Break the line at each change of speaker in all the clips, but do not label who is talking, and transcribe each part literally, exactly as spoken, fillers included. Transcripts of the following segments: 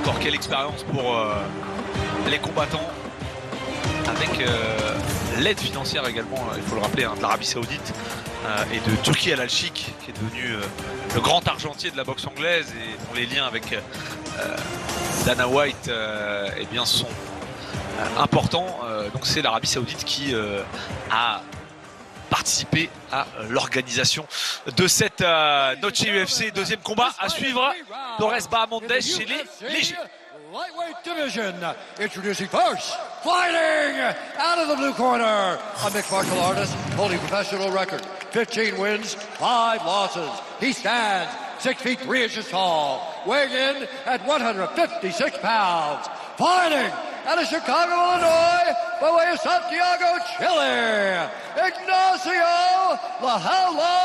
encore quelle expérience pour euh, les combattants, avec euh, l'aide financière également, il faut le rappeler, hein, de l'Arabie Saoudite euh, et de Turki Al Al-Sheikh, qui est devenu euh, le grand argentier de la boxe anglaise, et dont les liens avec euh, Dana White euh, eh bien, sont euh, importants. Euh, donc c'est l'Arabie Saoudite qui euh, a participé à l'organisation de cette euh, Noche U F C. Deuxième combat à suivre, Torres Bahamondes chez les légers.
Lightweight division, introducing first, fighting out of the blue corner, a mixed martial artist holding professional record, fifteen wins, five losses. He stands six feet three inches tall, weighing in at one hundred fifty-six pounds, fighting out of Chicago, Illinois, by way of Santiago, Chile, Ignacio La Jaula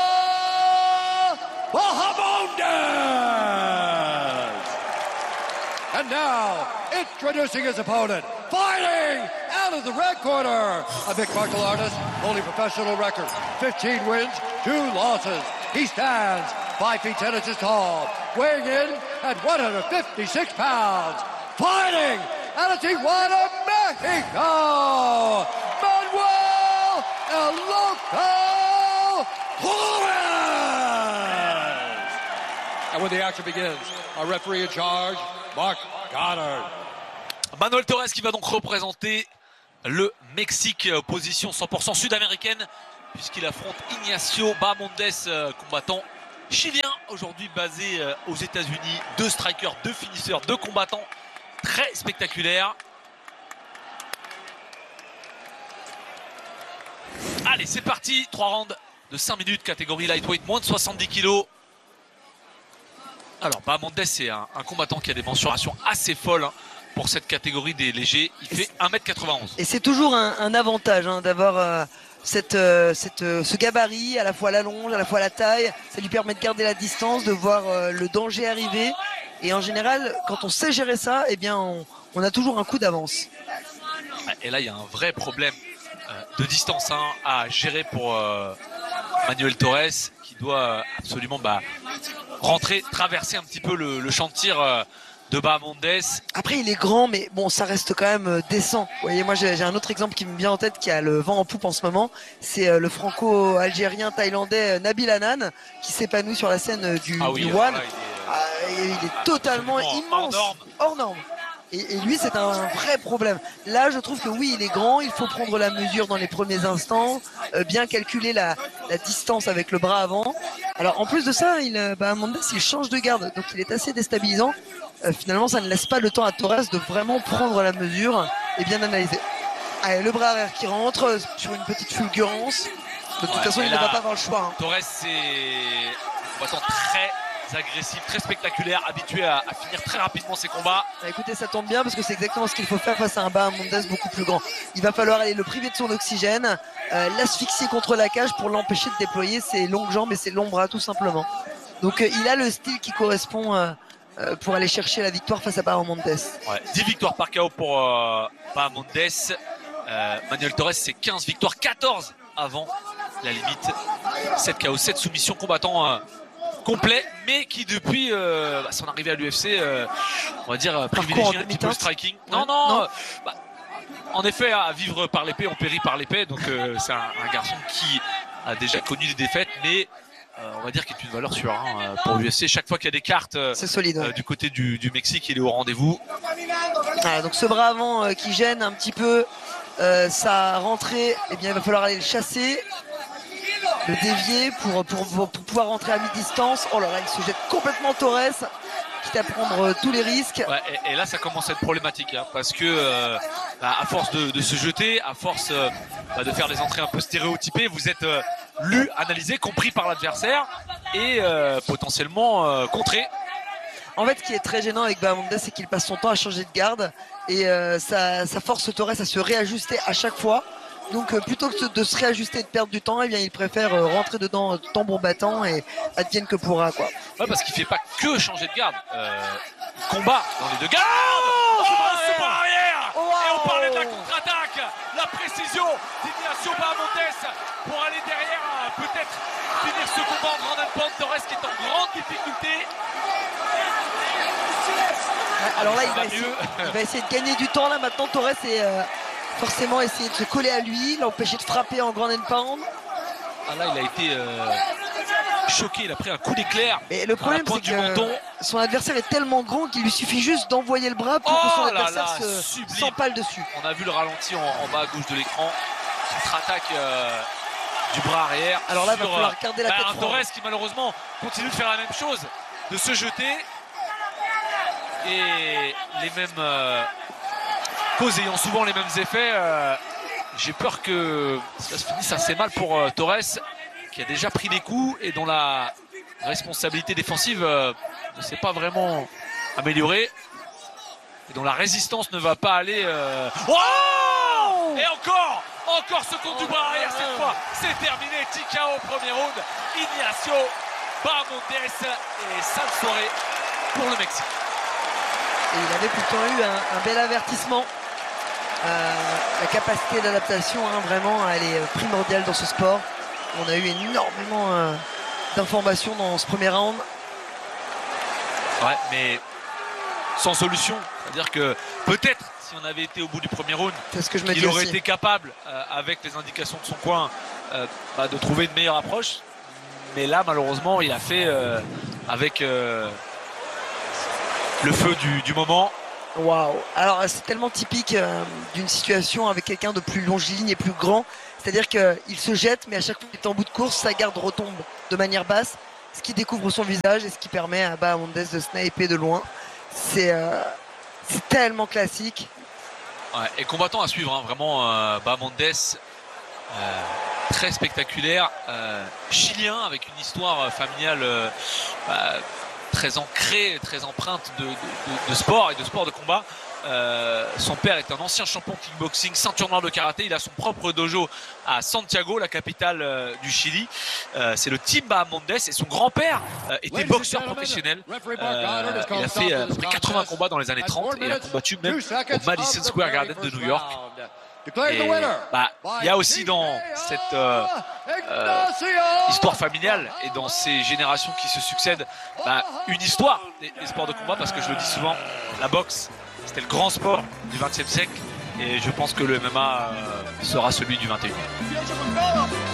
Bahamondes. And now, introducing his opponent, fighting out of the red corner, a mixed martial artist, holding professional record, fifteen wins, two losses. He stands five feet ten inches tall, weighing in at one hundred fifty-six pounds, fighting out of Tijuana, Mexico, Manuel El Loco Torres. And when the action begins, our referee in charge, Mark Goddard.
Manuel Torres qui va donc représenter le Mexique, position cent pour cent sud-américaine, puisqu'il affronte Ignacio Bahamondes, combattant chilien, aujourd'hui basé aux États-Unis. Deux strikers, deux finisseurs, deux combattants très spectaculaires. Allez, c'est parti, trois rounds de cinq minutes, catégorie lightweight, moins de soixante-dix kilos. Alors, Bahamondes, c'est un, un combattant qui a des mensurations assez folles hein, pour cette catégorie des légers. Il fait un mètre quatre-vingt-onze.
Et c'est toujours un, un avantage hein, d'avoir euh, cette, euh, cette, euh, ce gabarit, à la fois la longe, à la fois la taille. Ça lui permet de garder la distance, de voir euh, le danger arriver. Et en général, quand on sait gérer ça, eh bien, on, on a toujours un coup d'avance.
Et là, il y a un vrai problème euh, de distance hein, à gérer pour euh, Manuel Torres, qui doit absolument bah, rentrer, traverser un petit peu le, le champ de tir euh, de Bahamondes.
Après, il est grand, mais bon, ça reste quand même euh, décent. Vous voyez, moi, j'ai, j'ai un autre exemple qui me vient en tête, qui a le vent en poupe en ce moment. C'est euh, le franco-algérien thaïlandais euh, Nabil Hanan, qui s'épanouit sur la scène euh, du,
ah oui,
du One.
Là, il, est,
ah, il est totalement immense,
hors norme.
Hors norme. Et, et lui, c'est un vrai problème. Là, je trouve que oui, il est grand. Il faut prendre la mesure dans les premiers instants, euh, bien calculer la, la distance avec le bras avant. Alors, en plus de ça, il, euh, Bahamondes, il change de garde, donc il est assez déstabilisant. Euh, finalement, ça ne laisse pas le temps à Torres de vraiment prendre la mesure et bien analyser. Allez, le bras arrière qui rentre sur une petite fulgurance. De toute
ouais,
façon, il
là,
ne va pas avoir le choix. Hein.
Torres, c'est un combattant très agressif, très spectaculaire, habitué à, à finir très rapidement ses combats.
Bah, écoutez, ça tombe bien parce que c'est exactement ce qu'il faut faire face à un Bahamondes beaucoup plus grand. Il va falloir aller le priver de son oxygène, euh, l'asphyxier contre la cage pour l'empêcher de déployer ses longues jambes et ses longs bras tout simplement. Donc euh, il a le style qui correspond euh, euh, pour aller chercher la victoire face à Bahamondes.
Ouais, dix victoires par K O pour euh, Bahamondes. Euh, Manuel Torres, c'est quinze victoires, quatorze avant la limite. sept K O, sept soumissions, combattant euh, complet, mais qui depuis euh, bah, son arrivée à l'U F C, euh, on va dire, privilégie un petit peu le striking. Non, non,
non.
Euh, bah, en effet, à vivre par l'épée, on périt par l'épée, donc euh, c'est un, un garçon qui a déjà connu des défaites, mais euh, on va dire qu'il est une valeur sûre hein, pour l'U F C. Chaque fois qu'il y a des cartes euh,
c'est solide, ouais.
euh, du côté du, du Mexique, il est au rendez-vous.
Ah, donc ce bras avant euh, qui gêne un petit peu euh, sa rentrée, eh bien il va falloir aller le chasser, le dévier pour, pour, pour pouvoir rentrer à mi-distance. Oh là là, il se jette complètement Torres, quitte à prendre euh, tous les risques.
Ouais, et, et là ça commence à être problématique hein, parce que euh, bah, à force de, de se jeter, à force euh, bah, de faire des entrées un peu stéréotypées, vous êtes euh, lu, analysé, compris par l'adversaire et euh, potentiellement euh, contré.
En fait, ce qui est très gênant avec Bahamondes, c'est qu'il passe son temps à changer de garde et euh, ça, ça force Torres à se réajuster à chaque fois. Donc euh, plutôt que de se réajuster et de perdre du temps, eh bien il préfère euh, rentrer dedans euh, tambour battant et advienne que pourra quoi.
Ouais, parce qu'il fait pas que changer de garde. Euh, combat dans les deux gardes.
Oh,
oh c'est par arrière.
Oh,
et on parlait de la contre-attaque, la précision d'Ignacio Bahamondes pour aller derrière, euh, peut-être finir ce combat en grande pointe. Torres qui est en grande difficulté.
Alors là, il
Ça
va,
va
essayer,
mieux.
il va essayer de gagner du temps. Là, maintenant, Torres est euh, forcément essayer de se coller à lui, l'empêcher de frapper en grand and pound.
Ah, là, il a été euh, choqué. Il a pris un coup d'éclair.
Et le problème, c'est
pointe du
que
menton.
son adversaire est tellement grand qu'il lui suffit juste d'envoyer le bras pour que son
Oh là
adversaire
là,
se
sublime.
s'empale dessus.
On a vu le ralenti en, en bas à gauche de l'écran. Contre-attaque euh, du bras arrière.
Alors là, il va
sur,
falloir
euh,
garder la
bah,
tête
un
froide.
Torres qui malheureusement continue de faire la même chose, de se jeter. Et les mêmes euh, causes ayant souvent les mêmes effets, euh, j'ai peur que ça se finisse assez mal pour euh, Torres, qui a déjà pris des coups et dont la responsabilité défensive euh, ne s'est pas vraiment améliorée. Et dont la résistance ne va pas aller... Euh... Oh et encore Encore ce compte du bras arrière cette fois. C'est terminé. T K O au premier round. Ignacio Bahamondes. Et sale soirée pour le Mexique.
Et il avait pourtant eu un, un bel avertissement. Euh, la capacité d'adaptation, hein, vraiment, elle est primordiale dans ce sport. On a eu énormément euh, d'informations dans ce premier round.
Ouais, mais sans solution. C'est-à-dire que peut-être si on avait été au bout du premier round,
C'est ce que je me dis
il aurait
aussi.
été capable, euh, avec les indications de son coin, euh, bah, de trouver une meilleure approche. Mais là, malheureusement, il a fait euh, avec euh, le feu du, du moment.
Waouh! Alors c'est tellement typique euh, d'une situation avec quelqu'un de plus longiligne et plus grand. C'est-à-dire qu'il se jette, mais à chaque fois qu'il est en bout de course, sa garde retombe de manière basse, ce qui découvre son visage et ce qui permet à Bahamondes de sniper de loin. C'est euh, c'est tellement classique.
Ouais, et combattant à suivre, hein, vraiment euh, Bahamondes, euh, très spectaculaire, euh, chilien avec une histoire euh, familiale euh, bah, très ancrée, très empreinte de, de, de, de sport et de sport de combat. Euh, son père est un ancien champion kickboxing, ceinture noire de karaté. Il a son propre dojo à Santiago, la capitale euh, du Chili. Euh, c'est le Team Bahamondes et son grand-père euh, était boxeur professionnel. Euh, il a fait euh, à peu près quatre-vingts combats dans les années trente et a combattu même au Madison Square Garden de New York. Et bah, il y a aussi dans cette euh, euh, histoire familiale et dans ces générations qui se succèdent bah, une histoire des, des sports de combat, parce que je le dis souvent, la boxe c'était le grand sport du vingtième siècle et je pense que le M M A euh, sera celui du vingt et unième.